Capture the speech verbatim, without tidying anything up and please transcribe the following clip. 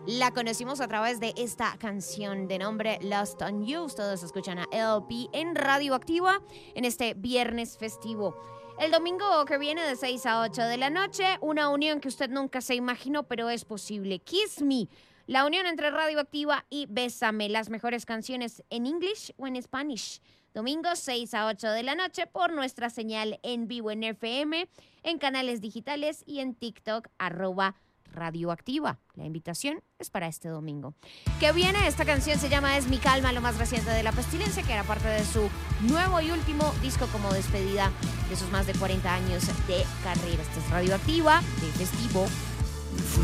La conocimos a través de esta canción de nombre Lost on You. Todos escuchan a L P en Radioactiva en este viernes festivo. El domingo que viene de seis a ocho de la noche, una unión que usted nunca se imaginó, pero es posible. Kiss Me, la unión entre Radioactiva y Bésame, las mejores canciones en English o en Spanish. Domingo seis a ocho de la noche por nuestra señal en vivo en F M, en canales digitales y en TikTok, arroba Radioactiva. La invitación es para este domingo. ¿Qué viene? Esta canción se llama Es mi calma, lo más reciente de La Pestilencia, que era parte de su nuevo y último disco como despedida de sus más de cuarenta años de carrera. Esta es Radioactiva, de festivo.